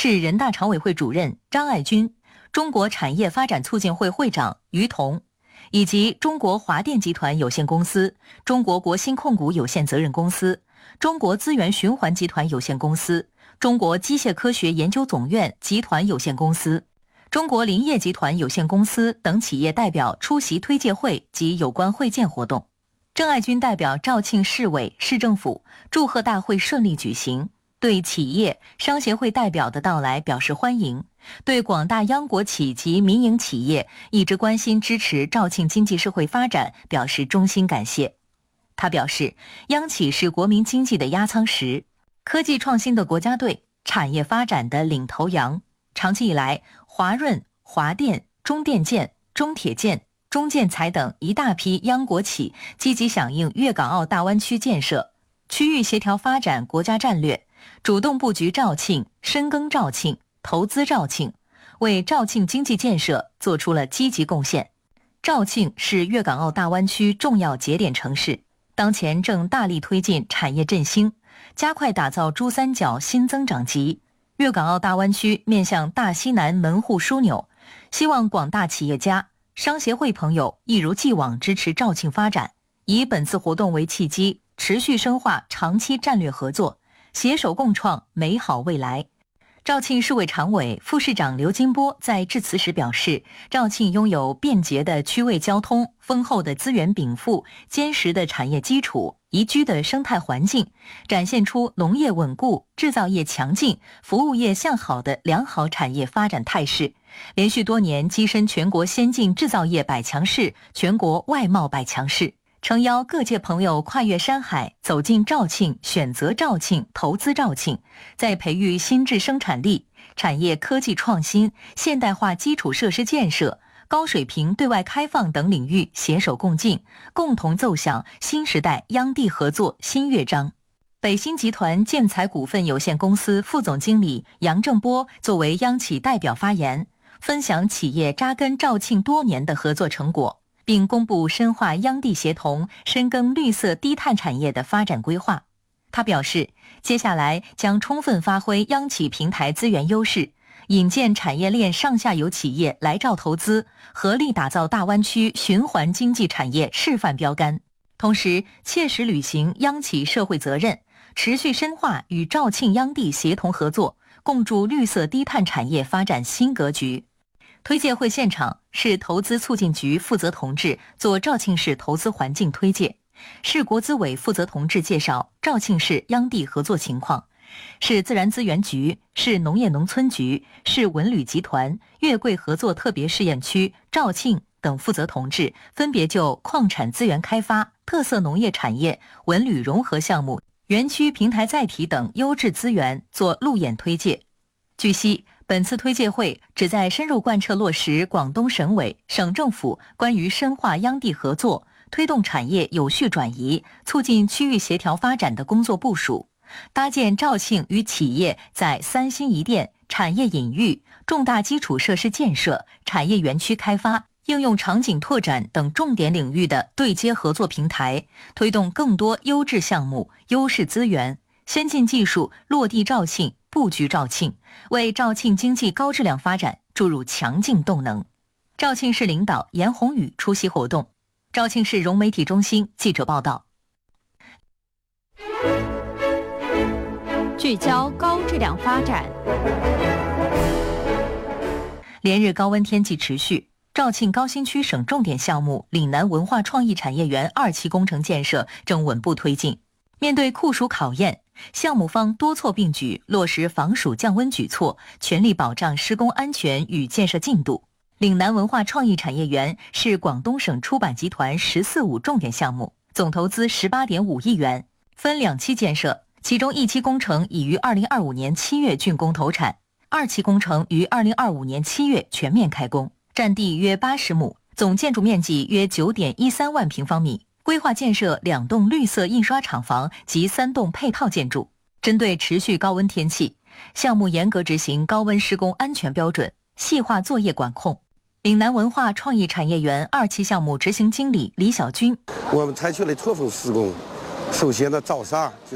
市人大常委会主任张爱军、中国产业发展促进会会长于彤，以及中国华电集团有限公司、中国国新控股有限责任公司、中国资源循环集团有限公司、中国机械科学研究总院集团有限公司、中国林业集团有限公司等企业代表出席推介会及有关会见活动。郑爱军代表肇庆市委、市政府祝贺大会顺利举行，对企业、商协会代表的到来表示欢迎，对广大央国企及民营企业一直关心支持肇庆经济社会发展表示衷心感谢。他表示，央企是国民经济的压舱石，科技创新的国家队，产业发展的领头羊。长期以来，华润、华电、中电建、中铁建、中建材等一大批央国企积极响应粤港澳大湾区建设、区域协调发展国家战略，主动布局肇庆、深耕肇庆、投资肇庆，为肇庆经济建设做出了积极贡献。肇庆是粤港澳大湾区重要节点城市，当前正大力推进产业振兴，加快打造珠三角新增长极。粤港澳大湾区面向大西南门户枢纽，希望广大企业家、商协会朋友一如既往支持肇庆发展，以本次活动为契机，持续深化长期战略合作，携手共创美好未来。肇庆市委常委、副市长刘金波在致辞时表示，肇庆拥有便捷的区位交通、丰厚的资源禀赋、坚实的产业基础、宜居的生态环境，展现出农业稳固、制造业强劲、服务业向好的良好产业发展态势，连续多年跻身全国先进制造业百强市、全国外贸百强市。诚邀各界朋友跨越山海，走进肇庆，选择肇庆，投资肇庆，在培育新质生产力、产业科技创新、现代化基础设施建设、高水平对外开放等领域携手共进，共同奏响新时代央地合作新乐章。北新集团建材股份有限公司副总经理杨正波作为央企代表发言，分享企业扎根肇庆多年的合作成果，并公布深化央地协同、深耕绿色低碳产业的发展规划。他表示，接下来将充分发挥央企平台资源优势，引荐产业链上下游企业来肇投资，合力打造大湾区循环经济产业示范标杆。同时，切实履行央企社会责任，持续深化与肇庆央地协同合作，共筑绿色低碳产业发展新格局。推介会现场，市投资促进局负责同志做肇庆市投资环境推介，市国资委负责同志介绍肇庆市央地合作情况，市自然资源局、市农业农村局、市文旅集团、粤桂合作特别试验区、肇庆等负责同志分别就矿产资源开发、特色农业产业、文旅融合项目、园区平台载体等优质资源做路演推介。据悉，本次推介会旨在深入贯彻落实广东省委、省政府关于深化央地合作、推动产业有序转移、促进区域协调发展的工作部署，搭建肇庆与企业在三新一电、产业引育、重大基础设施建设、产业园区开发、应用场景拓展等重点领域的对接合作平台，推动更多优质项目、优势资源、先进技术落地肇庆、布局肇庆，为肇庆经济高质量发展注入强劲动能。肇庆市领导严宏宇出席活动。肇庆市融媒体中心记者报道。 聚焦高质量发展。 连日高温天气持续，肇庆高新区省重点项目岭南文化创意产业园2期工程建设正稳步推进。面对酷暑考验，项目方多措并举，落实防暑降温举措，全力保障施工安全与建设进度。岭南文化创意产业园是广东省出版集团“14-5”重点项目，总投资18.5亿元，分2期建设，其中1期工程已于2025年7月竣工投产，2期工程于2025年7月全面开工，占地约80亩，总建筑面积约9.13万平方米。规划建设2栋绿色印刷厂房及3栋配套建筑。针对持续高温天气，项目严格执行高温施工安全标准，细化作业管控。岭南文化创意产业园2期项目执行经理李小军： 我们采取了错峰施工， 首先呢，早上就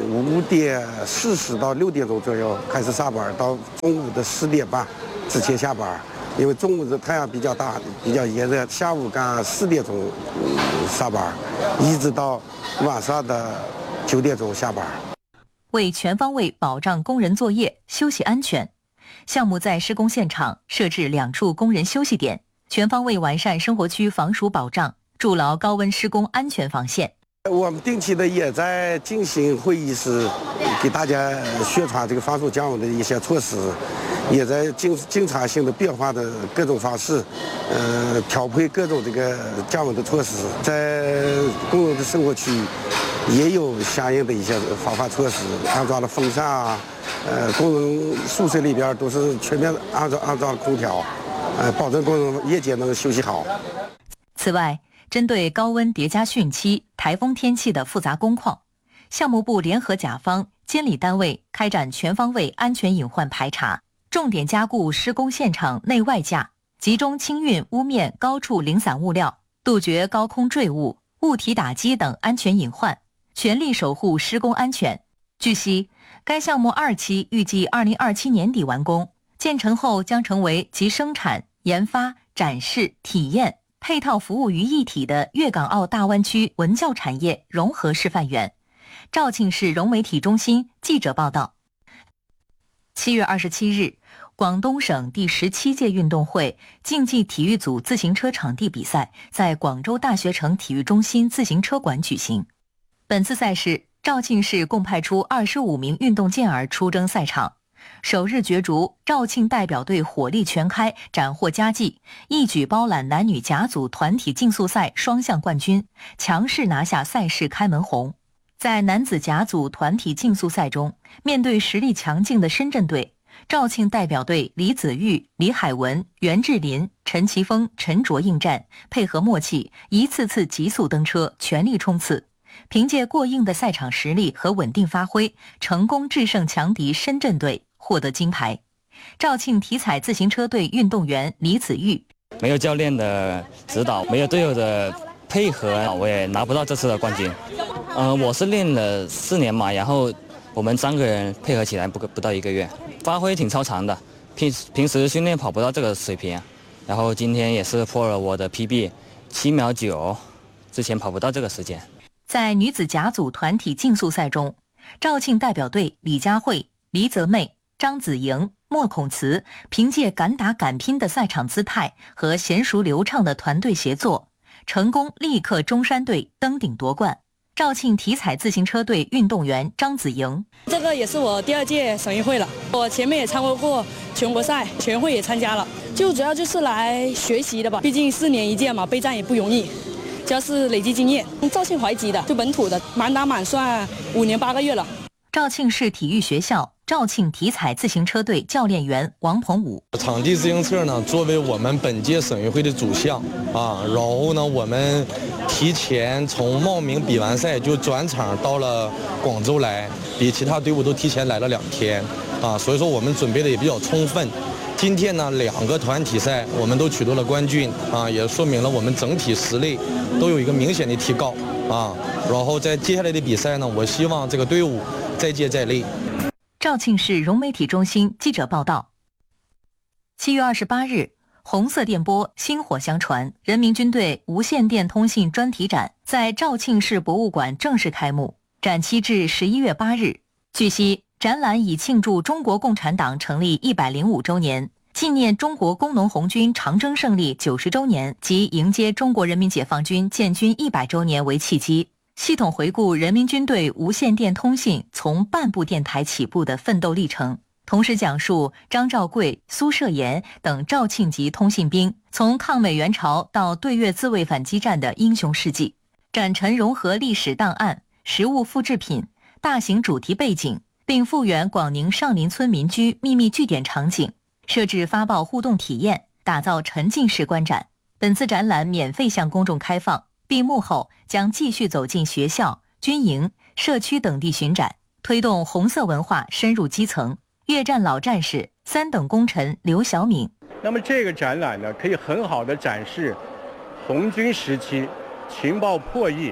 5:40到6点钟左右开始上班，到中午的10点半之前下班。因为中午的太阳比较大，比较炎热，下午赶4点钟上班，一直到晚上的9点钟下班。 为全方位保障工人作业休息安全，项目在施工现场设置2处工人休息点，全方位完善生活区防暑保障，筑牢高温施工安全防线。 我们定期的也在进行会议室，给大家宣传这个防暑降温的一些措施，也在经常性的变化的各种方式，调配各种这个降温的措施。在工人的生活区也有相应的一些防范措施，安装了风扇啊，工人宿舍里边都是全面安装了空调，保证工人夜间能休息好。 此外，针对高温叠加汛期、台风天气的复杂工况，项目部联合甲方、监理单位开展全方位安全隐患排查，重点加固施工现场内外架，集中清运屋面高处零散物料，杜绝高空坠物、物体打击等安全隐患，全力守护施工安全。据悉，该项目2期预计2027年底完工，建成后将成为集生产、研发、展示、体验、配套服务于一体的粤港澳大湾区文教产业融合示范园。肇庆市融媒体中心记者报道。7月27日，广东省第17届运动会竞技体育组自行车场地比赛在广州大学城体育中心自行车馆举行。本次赛事，肇庆市共派出25名运动健儿出征赛场。首日角逐，肇庆代表队火力全开，斩获佳绩，一举包揽男女甲组团体竞速赛双项冠军，强势拿下赛事开门红。在男子甲组团体竞速赛中，面对实力强劲的深圳队，肇庆代表队李子玉、李海文、袁志林、陈奇峰、陈卓应战，配合默契，一次次急速登车，全力冲刺。凭借过硬的赛场实力和稳定发挥，成功制胜强敌深圳队，获得金牌。肇庆体彩自行车队运动员李子玉： 没有教练的指导，没有队友的配合，我也拿不到这次的冠军。我是练了4年嘛，然后我们3个人配合起来不到1个月，发挥挺超常的。平时训练跑不到这个水平，然后今天也是破了我的 PB7秒9，之前跑不到这个时间。 在女子甲组团体竞速赛中，肇庆代表队李佳慧、黎泽妹、张子莹、莫孔慈凭借敢打敢拼的赛场姿态和娴熟流畅的团队协作，成功力克中山队登顶夺冠。肇庆体彩自行车队运动员张子莹： 这个也是我第2届省运会了，我前面也参加过全国赛，全会也参加了，就主要就是来学习的吧，毕竟4年1届嘛，备战也不容易。主要是累积经验，肇庆淮吉的，就本土的，满打满算5年8个月了。 肇庆市体育学校肇庆体彩自行车队教练员王鹏武： 场地自行车呢，作为我们本届省运会的主项啊，然后呢，我们提前从茂名比完赛就转场到了广州来，比其他队伍都提前来了2天啊，所以说我们准备的也比较充分。今天呢，2个团体赛我们都取得了冠军啊，也说明了我们整体实力都有一个明显的提高啊。然后在接下来的比赛呢，我希望这个队伍再接再厉。 肇庆市融媒体中心记者报道。7月28日，红色电波薪火相传人民军队无线电通信专题展在肇庆市博物馆正式开幕，展期至11月8日。据悉，展览以庆祝中国共产党成立105周年、纪念中国工农红军长征胜利90周年及迎接中国人民解放军建军100周年为契机，系统回顾人民军队无线电通信从半部电台起步的奋斗历程，同时讲述张兆贵、苏摄岩等肇庆籍通信兵从抗美援朝到对越自卫反击战的英雄事迹。展陈融合历史档案、实物复制品、大型主题背景，并复原广宁上林村民居秘密据点场景，设置发报互动体验，打造沉浸式观展。本次展览免费向公众开放，闭幕后将继续走进学校、军营、社区等地巡展，推动红色文化深入基层。越战老战士、3等功臣刘小敏： 那么这个展览呢，可以很好的展示红军时期情报破译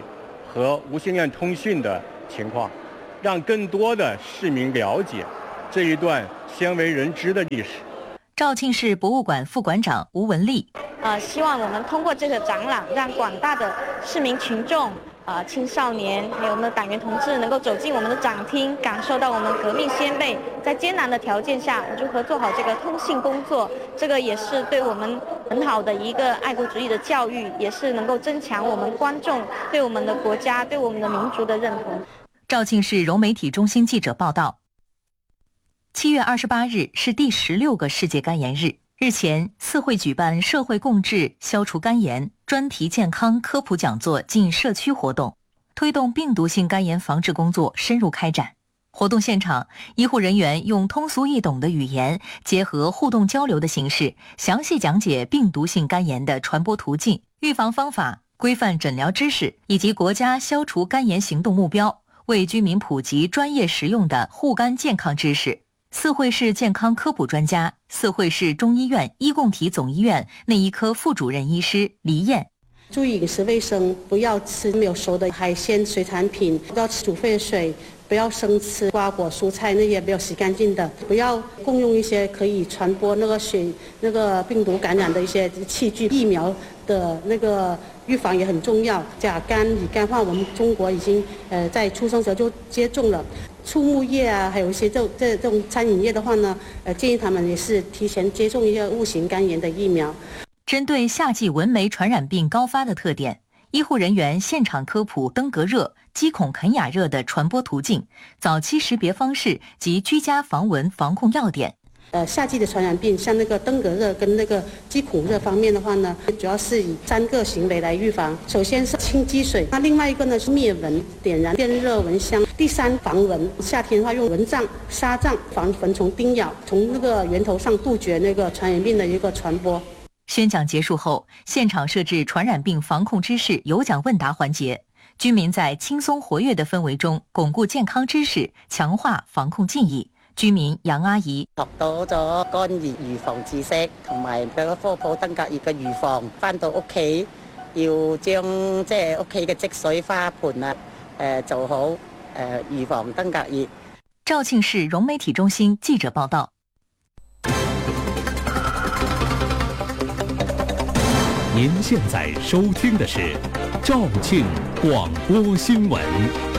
和无线电通讯的情况，让更多的市民了解这一段鲜为人知的历史。 肇庆市博物馆副馆长吴文丽， 希望我们通过这个展览，让广大的市民群众、青少年，还有我们的党员同志，能够走进我们的展厅，感受到我们革命先辈在艰难的条件下如何做好这个通信工作。这个也是对我们很好的一个爱国主义的教育，也是能够增强我们观众对我们的国家、对我们的民族的认同。 肇庆市融媒体中心记者报道，7月28日是第16个世界肝炎日。日前，四会举办社会共治消除肝炎专题健康科普讲座暨社区活动，推动病毒性肝炎防治工作深入开展。活动现场，医护人员用通俗易懂的语言，结合互动交流的形式，详细讲解病毒性肝炎的传播途径、预防方法、规范诊疗知识以及国家消除肝炎行动目标，为居民普及专业实用的护肝健康知识。四会市健康科普专家、四会市中医院医共体总医院内医科副主任医师黎燕， 注意饮食卫生，不要吃没有熟的海鲜、水产品，不要吃煮沸水，不要生吃瓜果蔬菜那些没有洗干净的，不要共用一些可以传播那个病毒感染的一些器具。疫苗的那个预防也很重要，甲肝、乙肝化我们中国已经在出生时候就接种了。畜牧业啊，还有一些这种餐饮业的话呢，建议他们也是提前接种一些戊型肝炎的疫苗。 针对夏季蚊媒传染病高发的特点，医护人员现场科普登革热、鸡孔肯雅热的传播途径、早期识别方式及居家防蚊防控要点。 夏季的传染病，像那个登革热跟那个鸡孔热方面的话呢，主要是以3个行为来预防。首先是清积水，那另外一个呢是灭蚊，点燃电热蚊香。第3，防蚊。夏天的话用蚊帐、纱帐防蚊虫叮咬，从那个源头上杜绝那个传染病的一个传播。 宣讲结束后，现场设置传染病防控知识有奖问答环节，居民在轻松活跃的氛围中巩固健康知識，強化防控建議。居民楊阿姨學到咗肝炎預防知識，同埋嗰個科普登革熱嘅預防。返到屋企要將即係屋企嘅積水花盆啊做好預防登革熱。 肇慶市融媒體中心記者報道。 您现在收聽的是肇慶廣播新聞。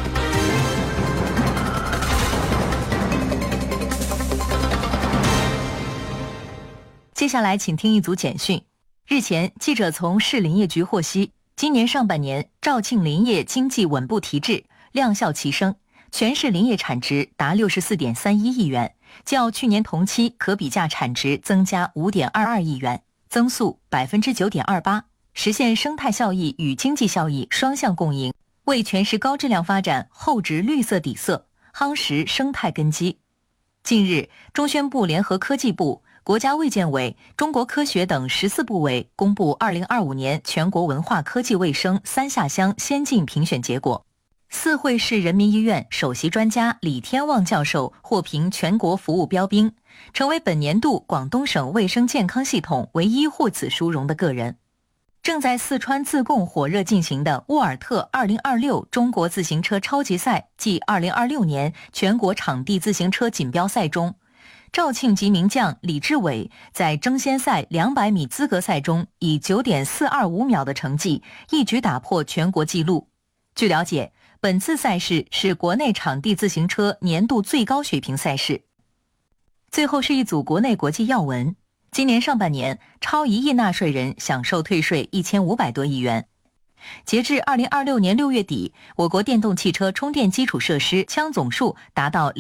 接下来请听一组简讯。日前，记者从市林业局获悉，今年上半年肇慶林业經濟穩步提質，量效齊升，全市林業產值達 64.31 億元，較去年同期可比價產值增加 5.22 億元，增速 9.28%， 實現生態效益與經濟效益雙向共贏，為全市高質量發展厚植綠色底色，夯實生態根基。近日，中宣部聯合科技部、國家衛健委、中國科學等14部委公布2025年全國文化科技衛生3下鄉先進評選結果。四會市人民醫院首席專家李天旺教授獲評全國服務標兵，成為本年度廣東省衛生健康系統唯一獲此殊榮的個人。正在四川自貢火熱進行的沃爾特2026中國自行車超級賽暨2026年全國場地自行車錦標賽中，肇慶籍名將李志偉在爭先賽200米資格賽中以 9.425 秒的成績一舉打破全國紀錄。據了解，本次賽事是國內場地自行車年度最高水平賽事。最後是一組國內國際要聞。今年上半年，超1億納稅人享受退稅1500多億元。截至2026年6月底，我國電動汽車充電基礎設施槍總數達到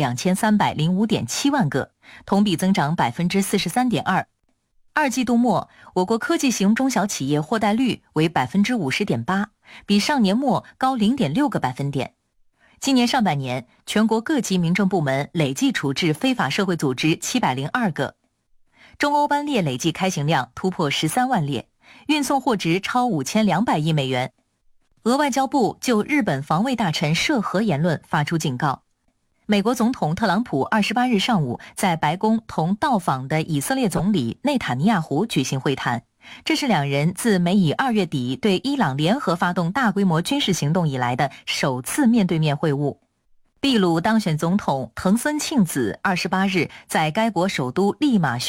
2305.7 萬個，同比增長 43.2%。二季度末，我國科技型中小企業貨代率為 50.8%， 比上年末高 0.6個百分點。今年上半年，全國各級民政部門累計處置非法社會組織702個。中歐班列累計開行量突破13萬列，運送貨值超5200億美元。俄外交部就日本防衛大臣涉核言論發出警告。美國總統特朗普28日上午在白宮同到訪的以色列總理內塔尼亞胡舉行會談， 这是两人自美以2月底对伊朗联合发动大规模军事行动以来的首次面对面会晤。秘鲁当选总统藤森庆子28日在该国首都利马